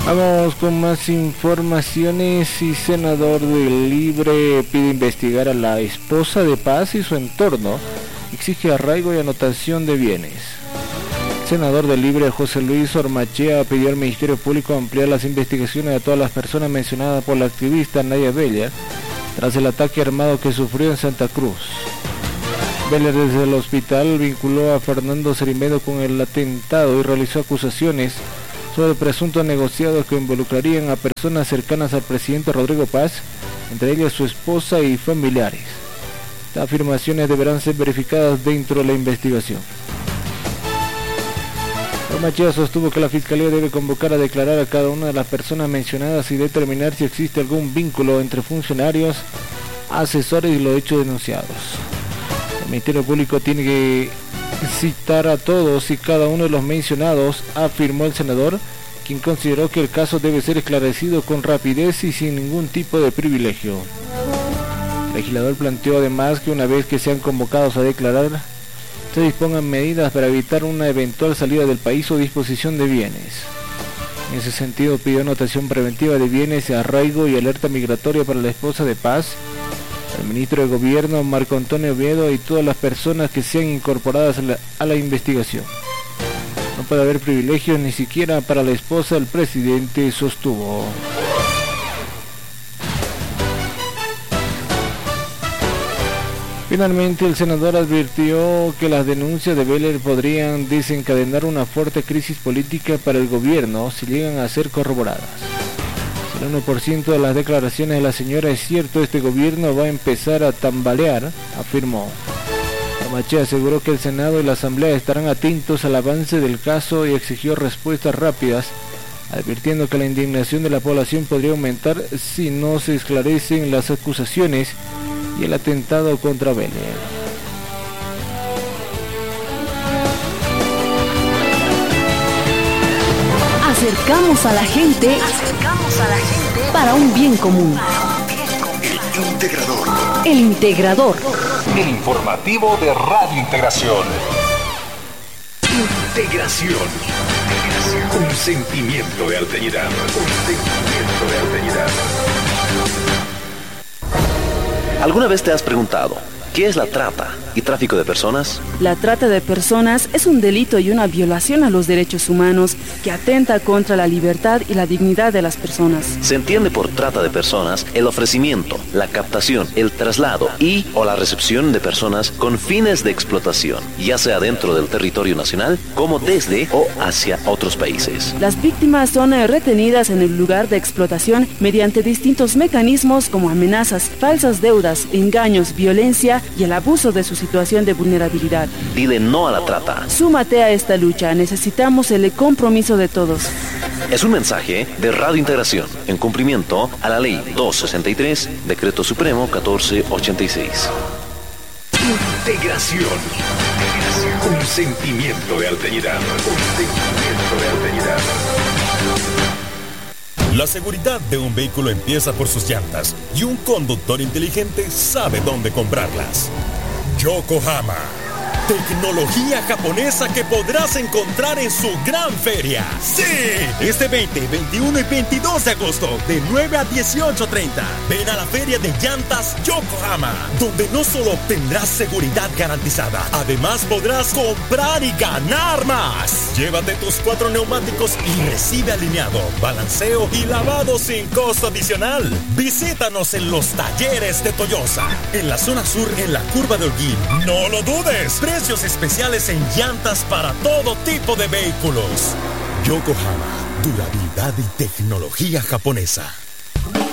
Vamos con más informaciones. Y senador del Libre pide investigar a la esposa de Paz y su entorno. Exige arraigo y anotación de bienes. El senador del Libre, José Luis Ormachea, pidió al Ministerio Público ampliar las investigaciones a todas las personas mencionadas por la activista Naya Beller tras el ataque armado que sufrió en Santa Cruz. Beller desde el hospital vinculó a Fernando Cerimero con el atentado y realizó acusaciones sobre presuntos negociados que involucrarían a personas cercanas al presidente Rodrigo Paz, entre ellas su esposa y familiares. Estas afirmaciones deberán ser verificadas dentro de la investigación. Ormachea sostuvo que la Fiscalía debe convocar a declarar a cada una de las personas mencionadas y determinar si existe algún vínculo entre funcionarios, asesores y los hechos denunciados. El Ministerio Público tiene que citar a todos y cada uno de los mencionados, afirmó el senador, quien consideró que el caso debe ser esclarecido con rapidez y sin ningún tipo de privilegio. El legislador planteó además que una vez que sean convocados a declarar, se dispongan medidas para evitar una eventual salida del país o disposición de bienes. En ese sentido pidió anotación preventiva de bienes, arraigo y alerta migratoria para la esposa de Paz, el ministro de Gobierno Marco Antonio Oviedo y todas las personas que sean incorporadas a la investigación. No puede haber privilegios ni siquiera para la esposa del presidente, sostuvo. Finalmente, el senador advirtió que las denuncias de Beller podrían desencadenar una fuerte crisis política para el gobierno si llegan a ser corroboradas. Si el 1% de las declaraciones de la señora es cierto, este gobierno va a empezar a tambalear, afirmó. Ormachea aseguró que el Senado y la Asamblea estarán atentos al avance del caso y exigió respuestas rápidas, advirtiendo que la indignación de la población podría aumentar si no se esclarecen las acusaciones y el atentado contra Beller. Acercamos a la gente para un bien común. El Integrador. El informativo de Radio Integración. Integración. Un sentimiento de alteridad. ¿Alguna vez te has preguntado qué es la trata y tráfico de personas? La trata de personas es un delito y una violación a los derechos humanos que atenta contra la libertad y la dignidad de las personas. Se entiende por trata de personas el ofrecimiento, la captación, el traslado y o la recepción de personas con fines de explotación, ya sea dentro del territorio nacional como desde o hacia otros países. Las víctimas son retenidas en el lugar de explotación mediante distintos mecanismos como amenazas, falsas deudas, engaños, violencia y el abuso de su situación de vulnerabilidad. Dile no a la trata. Súmate a esta lucha, necesitamos el compromiso de todos. Es un mensaje de Radio Integración en cumplimiento a la Ley 263, Decreto Supremo 1486. Integración. Un sentimiento de alteridad. La seguridad de un vehículo empieza por sus llantas y un conductor inteligente sabe dónde comprarlas. Yokohama. Tecnología japonesa que podrás encontrar en su gran feria. ¡Sí! Este 20, 21 y 22 de agosto, de 9 a 18:30. Ven a la feria de llantas Yokohama, donde no solo obtendrás seguridad garantizada, además podrás comprar y ganar más. Llévate tus 4 neumáticos y recibe alineado, balanceo y lavado sin costo adicional. Visítanos en los talleres de Toyosa, en la zona sur, en la curva de Holguín. ¡No lo dudes! Precios especiales en llantas para todo tipo de vehículos. Yokohama, durabilidad y tecnología japonesa.